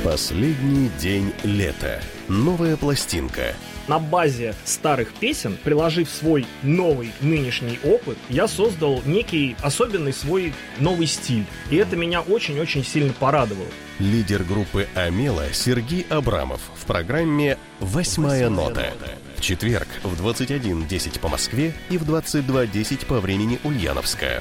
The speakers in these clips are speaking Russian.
Последний день лета. Новая пластинка. На базе старых песен, приложив свой новый нынешний опыт, я создал некий особенный свой новый стиль. И это меня очень-очень сильно порадовало. Лидер группы «Амела» Сергей Абрамов в программе «Восьмая нота». В четверг в 21:10 по Москве и в 22:10 по времени Ульяновска.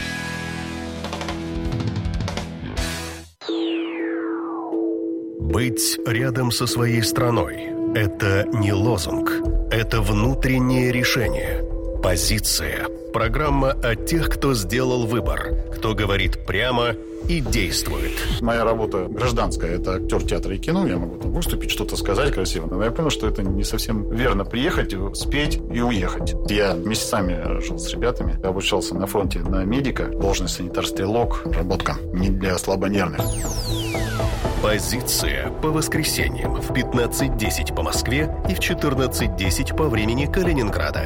Быть рядом со своей страной – это не лозунг, это внутреннее решение. Позиция. Программа о тех, кто сделал выбор, кто говорит прямо и действует. Моя работа гражданская, это актер театра и кино. Я могу там выступить, что-то сказать красиво. Но я понял, что это не совсем верно. Приехать, спеть и уехать. Я месяцами жил с ребятами. Я обучался на фронте на медика. Должность санитар-стрелок. Работка не для слабонервных. Позиция по воскресеньям в 15:10 по Москве и в 14:10 по времени Калининграда.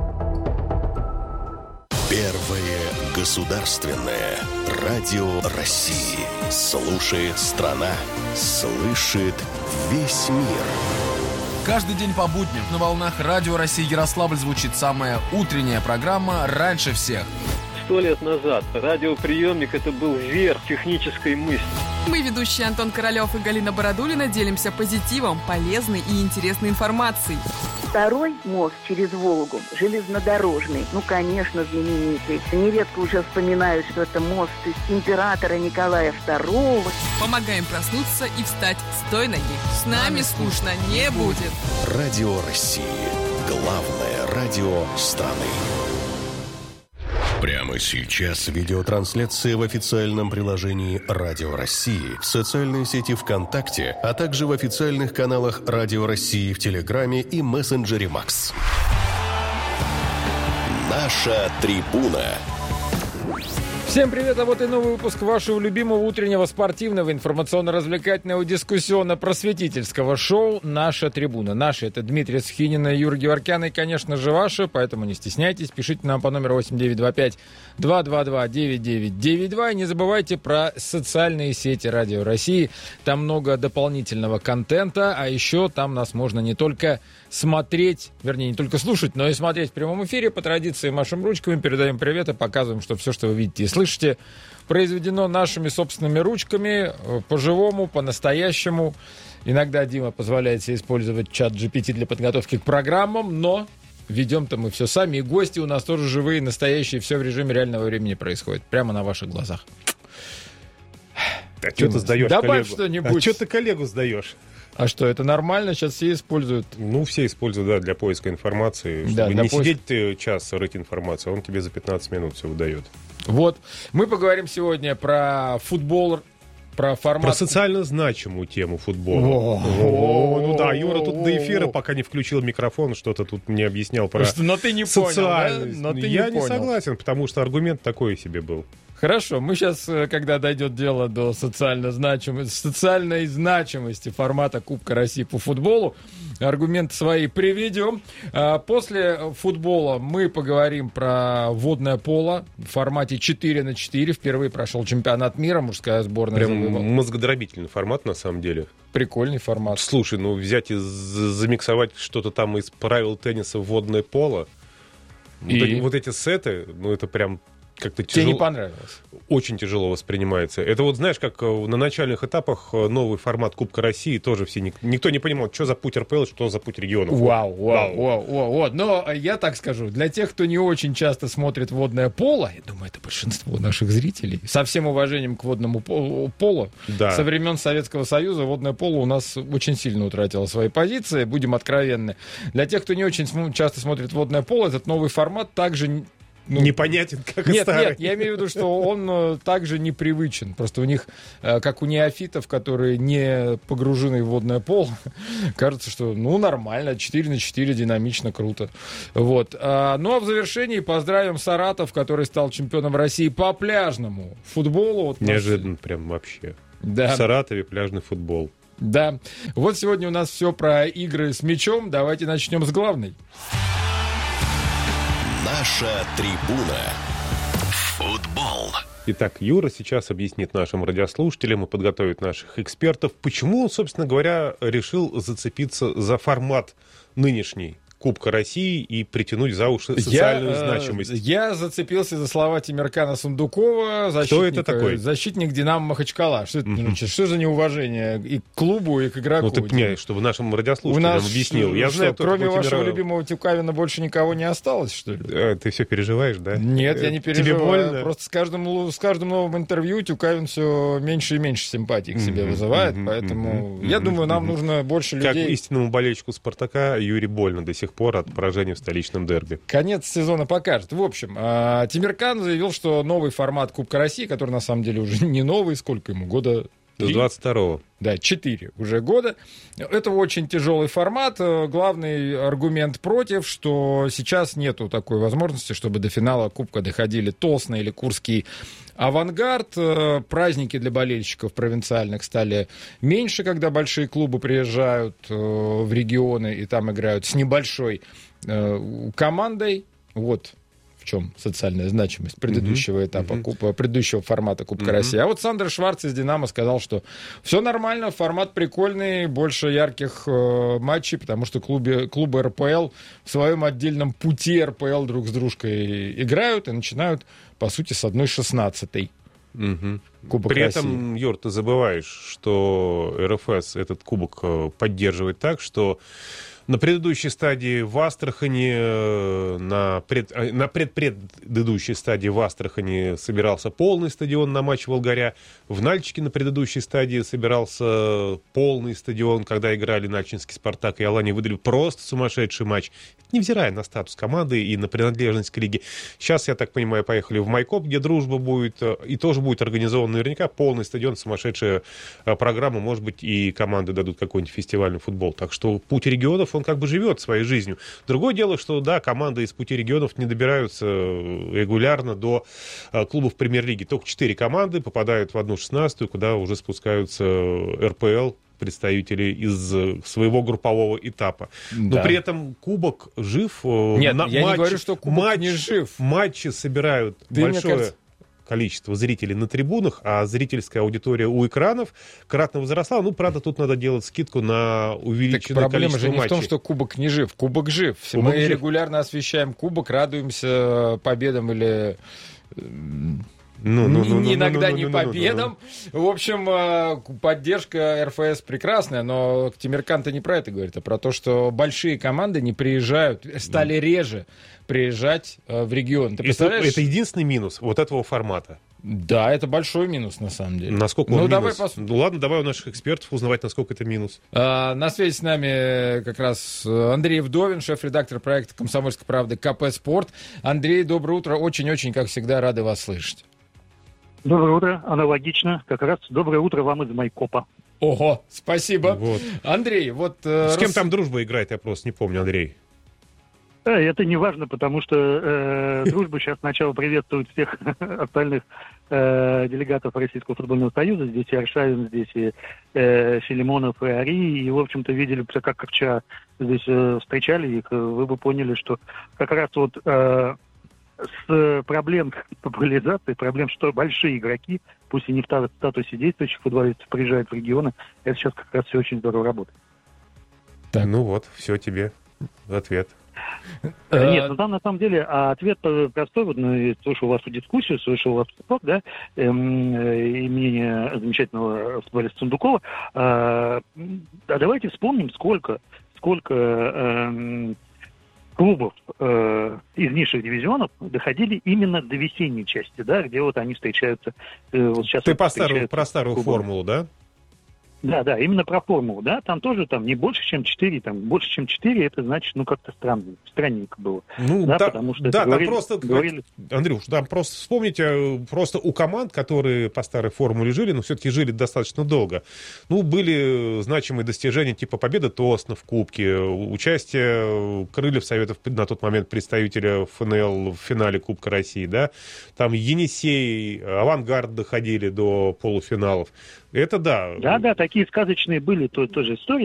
Первое государственное радио России. Слушает страна, слышит весь мир. Каждый день по будням на волнах Радио России Ярославль звучит самая утренняя программа «Раньше всех». 100 лет назад радиоприемник – это был верх технической мысли. Мы, ведущие Антон Королёв и Галина Бородулина, делимся позитивом, полезной и интересной информацией. Второй мост через Волгу, железнодорожный, конечно, знаменитый. Нередко уже вспоминают, что это мост императора Николая II. Помогаем проснуться и встать с той ноги. С нами скучно не будет. Радио России. Главное радио страны. Прямо сейчас видеотрансляция в официальном приложении «Радио России», в социальной сети ВКонтакте, а также в официальных каналах «Радио России» в Телеграме и мессенджере «Макс». Наша трибуна. Всем привет, а вот и новый выпуск вашего любимого утреннего спортивного, информационно-развлекательного, дискуссионно-просветительского шоу «Наша трибуна». Наша — это Дмитрий Сухинин и Юрий Геворкян, и, конечно же, ваша, поэтому не стесняйтесь, пишите нам по номеру 8925-222-9992, и не забывайте про социальные сети Радио России, там много дополнительного контента, а еще там нас можно не только смотреть, вернее, не только слушать, но и смотреть в прямом эфире. По традиции машем ручками, передаем привет и показываем, что все, что вы видите и слышите, произведено нашими собственными ручками, по-живому, по-настоящему. Иногда Дима позволяет себе использовать чат GPT для подготовки к программам, но ведем-то мы все сами, и гости у нас тоже живые, настоящие, все в режиме реального времени происходит, прямо на ваших глазах. А что ты сдаешь Добавь коллегу? что-нибудь. А что ты коллегу сдаешь? А что, это нормально? Сейчас все используют. Ну, все используют, да, для поиска информации. Чтобы не сидеть час рыть информацию, он тебе за 15 минут все выдает. Вот. Мы поговорим сегодня про футбол, про формат... Про социально значимую тему футбола. Ну да, Юра тут до эфира, пока не включил микрофон, что-то тут мне объяснял про но ты не социальность. Понял, да? Я не согласен, потому что аргумент такой себе был. Хорошо, мы сейчас, когда дойдет дело до социальной значимости формата Кубка России по футболу, аргументы свои приведем. После футбола мы поговорим про водное поло в формате 4×4. Впервые прошел чемпионат мира, мужская сборная. Прям мозгодробительный формат, на самом деле. Прикольный формат. Слушай, ну взять и замиксовать что-то там из правил тенниса в водное поло. И... Вот эти сеты, ну это прям... Как-то тяжело, тебе не понравилось? Очень тяжело воспринимается. Это вот, знаешь, как на начальных этапах новый формат Кубка России, тоже все никто не понимал, что за путь РПЛ, что за путь регионов. Вау. Но я так скажу, для тех, кто не очень часто смотрит водное поло, я думаю, это большинство наших зрителей, со всем уважением к водному полу, да. Со времен Советского Союза водное поло у нас очень сильно утратило свои позиции, будем откровенны. Для тех, кто не очень часто смотрит водное поло, этот новый формат также... непонятен, как и старый. Нет, я имею в виду, что он также непривычен. Просто у них, как у неофитов, которые не погружены в водное поло, кажется, что нормально, 4×4, динамично, круто. Вот. Ну а в завершении поздравим Саратов, который стал чемпионом России по пляжному футболу. Вот неожиданно прям вообще. Да. В Саратове пляжный футбол. Да. Вот сегодня у нас все про игры с мячом. Давайте начнем с главной. Наша трибуна. Футбол. Итак, Юра сейчас объяснит нашим радиослушателям и подготовит наших экспертов, почему он, собственно говоря, решил зацепиться за формат нынешний Кубка России и притянуть за уши социальную значимость. Я зацепился за слова Тимиркана Сундукова, Кто это такой? Защитник «Динамо» Махачкала. Что это значит? Что за неуважение и к клубу, и к игроку? Ну, ты понимаешь, чтобы нашим радиослушателям объяснил. Я знаю, кроме вашего любимого Тюкавина больше никого не осталось, что ли? Ты все переживаешь, да? Нет, я не переживаю. Тебе больно? Просто с каждым новым интервью Тюкавин все меньше и меньше симпатии к себе вызывает, поэтому я думаю, нам нужно больше людей. Как истинному болельщику «Спартака» Юре больно до сих пор от поражения в столичном дерби. Конец сезона покажет. В общем, Тимиркан заявил, что новый формат Кубка России, который на самом деле уже не новый, сколько ему, года? С 22-го. Да, 4 уже года. Это очень тяжелый формат. Главный аргумент против, что сейчас нету такой возможности, чтобы до финала Кубка доходили Тосно или Курский «Авангард». Праздники для болельщиков провинциальных стали меньше, когда большие клубы приезжают в регионы и там играют с небольшой командой. Вот в чем социальная значимость предыдущего этапа, предыдущего формата Кубка России. А вот Сандер Шварц из «Динамо» сказал, что все нормально, формат прикольный, больше ярких матчей, потому что клубы РПЛ в своем отдельном пути РПЛ друг с дружкой играют и начинают, по сути, с 1/16. Кубок При России. этом, Юр, ты забываешь, что РФС этот кубок поддерживает так, что на предыдущей стадии в Астрахани, на предыдущей стадии в Астрахани собирался полный стадион на матч Волгаря. В Нальчике на предыдущей стадии собирался полный стадион, когда играли Нальчинский «Спартак» и Алания, выдали просто сумасшедший матч, невзирая на статус команды и на принадлежность к лиге. Сейчас, я так понимаю, поехали в Майкоп, где дружба будет, и тоже будет организован наверняка полный стадион, сумасшедшая программа, может быть, и команды дадут какой-нибудь фестивальный футбол. Так что путь регионов, он как бы живет своей жизнью. Другое дело, что, да, команды из пути регионов не добираются регулярно до клубов премьер-лиги. Только 4 команды попадают в 1/16, куда уже спускаются РПЛ, представители из своего группового этапа. Но при этом кубок жив. Нет, я не говорю, что кубок не жив. Матчи собирают большое количество зрителей на трибунах, а зрительская аудитория у экранов кратно возросла. Ну, правда, тут надо делать скидку на увеличенное количество матчей. Проблема же не в том, что кубок не жив. Кубок жив. Мы регулярно освещаем кубок, радуемся победам или... иногда не победам. В общем, поддержка РФС прекрасная, но Тимиркан-то не про это говорит, а про то, что большие команды не приезжают, стали реже приезжать в регион. Ты представляешь? Это единственный минус вот этого формата. Да, это большой минус, на самом деле. Насколько он минус? Ну ладно, давай у наших экспертов узнавать, насколько это минус. На связи с нами как раз Андрей Вдовин, шеф-редактор проекта «Комсомольской правды» КП «Спорт». Андрей, доброе утро. Очень-очень, как всегда, рады вас слышать. Доброе утро, аналогично. Как раз доброе утро вам из Майкопа. Ого, спасибо. Вот. Андрей, вот... С кем там дружба играет, я просто не помню, Андрей. Это не важно, потому что дружба сейчас сначала приветствует всех остальных делегатов Российского футбольного союза. Здесь и Аршавин, здесь и Филимонов, и Ари. И, в общем-то, видели, как вчера здесь встречали их. Вы бы поняли, что как раз вот... с проблем популяризации, проблем, что большие игроки, пусть и не в статусе действующих футболистов, приезжают в регионы, это сейчас как раз все очень здорово работает. Так. Ну вот, все тебе ответ. Нет, ну там на самом деле ответ простой. Вот, слушал вашу дискуссию, слушал ваш спор, да, и мнение замечательного футболиста Сундукова. А давайте вспомним, сколько клубов из низших дивизионов доходили именно до весенней части, да, где вот они встречаются. Вот сейчас ты про старую формулу, да? Да, именно про формулу, да, там тоже там не больше, чем 4, там больше, чем 4, это значит, ну, как-то странненько было. Ну, да, потому что да, Андрюш, там просто вспомните, просто у команд, которые по старой формуле жили, но все-таки жили достаточно долго, ну, были значимые достижения типа победы Тосно в Кубке, участие Крыльев Советов на тот момент представителя ФНЛ в финале Кубка России, да, там Енисей, Авангард доходили до полуфиналов. Это да. Да, такие сказочные были тоже истории.